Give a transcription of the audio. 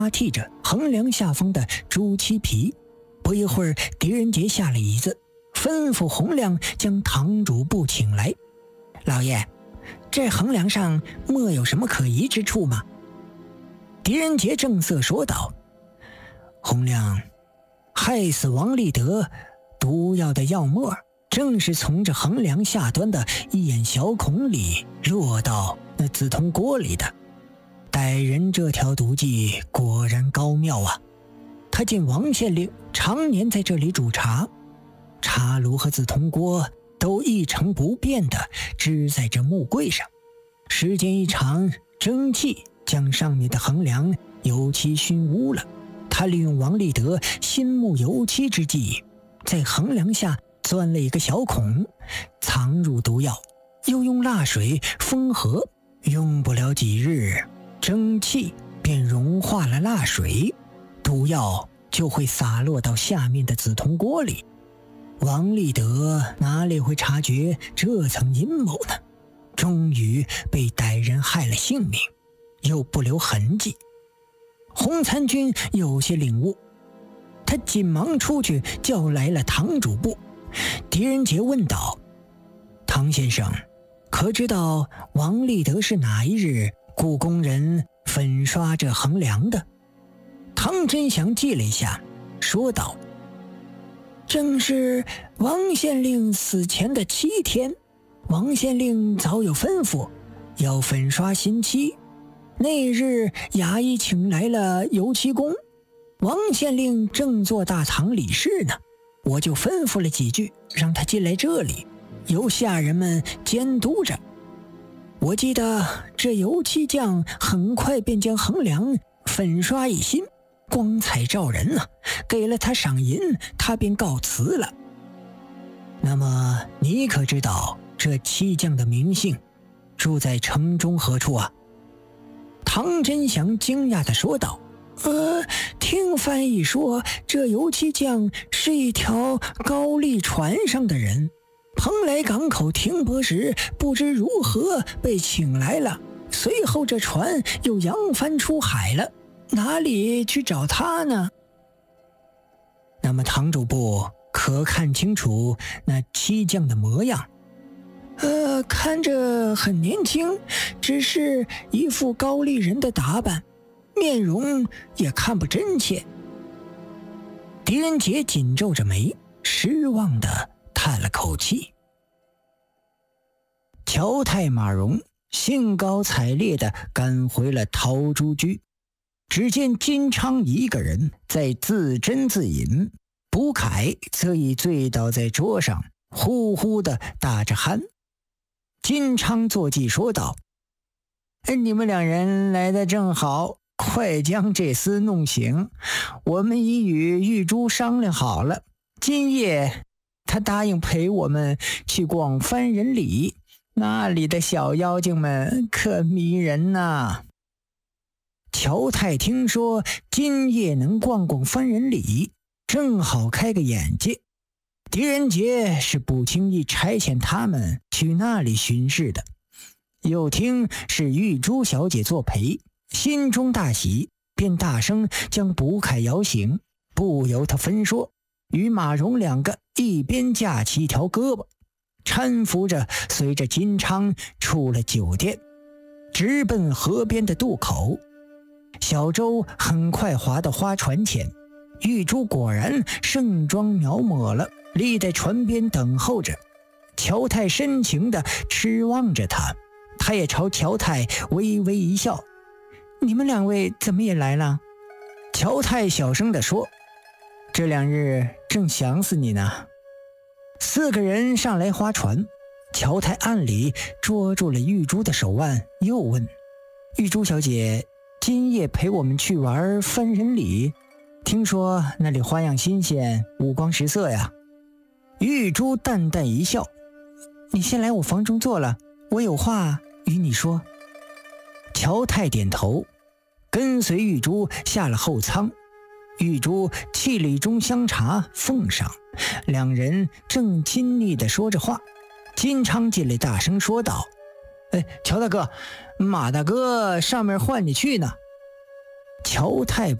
剔着横梁下方的朱漆皮。不一会儿，狄仁杰下了椅子，吩咐洪亮将堂主簿请来。老爷，这横梁上莫有什么可疑之处吗？狄仁杰正色说道。洪亮，害死王立德毒药的药沫正是从这横梁下端的一眼小孔里落到那紫铜锅里的。歹人这条毒计果然高妙啊！他见王县令常年在这里煮茶，茶炉和紫铜锅都一成不变地支在这木柜上，时间一长，蒸汽将上面的横梁油漆熏污了。他利用王立德新木油漆之际，在横梁下钻了一个小孔，藏入毒药，又用蜡水封合，用不了几日，蒸汽便融化了蜡水，毒药就会洒落到下面的紫铜锅里。王立德哪里会察觉这层阴谋呢？终于被歹人害了性命，又不留痕迹。洪参军有些领悟，他紧忙出去叫来了堂主簿。狄仁杰问道：唐先生，可知道王立德是哪一日雇工人粉刷这横梁的？唐真祥记了一下，说道：正是王县令死前的7天，王县令早有吩咐要粉刷新漆。那日衙役请来了油漆工，王县令正做大堂理事呢，我就吩咐了几句，让他进来这里，由下人们监督着。我记得这油漆匠很快便将横梁粉刷一新，光彩照人啊，给了他赏银，他便告辞了。那么你可知道这漆匠的名姓，住在城中何处啊？唐真祥惊讶地说道：听翻译说，这油漆匠是一条高丽船上的人，蓬莱港口停泊时不知如何被请来了，随后这船又扬帆出海了，哪里去找他呢？那么堂主簿可看清楚那漆匠的模样？看着很年轻，只是一副高丽人的打扮，面容也看不真切。狄仁杰紧皱着眉，失望地叹了口气。乔太马荣兴高采烈地赶回了陶朱居，只见金昌一个人在自斟自饮，卜凯则已醉倒在桌上，呼呼地打着鼾。金昌坐骑说道：你们两人来得正好，快将这厮弄醒。我们已与玉珠商量好了，今夜他答应陪我们去逛番人里，那里的小妖精们可迷人呐。乔太听说今夜能逛逛番人里，正好开个眼界。狄仁杰是不轻易差遣他们去那里巡视的，又听是玉珠小姐作陪，心中大喜，便大声将卜凯摇醒，不由他分说，与马荣两个一边架起一条胳膊，搀扶着随着金昌出了酒店，直奔河边的渡口。小舟很快划到花船前，玉珠果然盛装描抹了，立在船边等候着。乔太深情地痴望着他，他也朝乔太微微一笑：你们两位怎么也来了？乔太小声地说：这2日正想死你呢。4个人上来划船，乔太暗里捉住了玉珠的手腕，又问：玉珠小姐，今夜陪我们去玩番人里，听说那里花样新鲜，五光十色呀。玉珠淡淡一笑：你先来我房中坐了，我有话与你说。乔太点头，跟随玉珠下了后舱。玉珠沏了一盅香茶奉上，2人正亲昵地说着话。金昌进来大声说道：乔大哥，马大哥上面唤你去呢。 乔太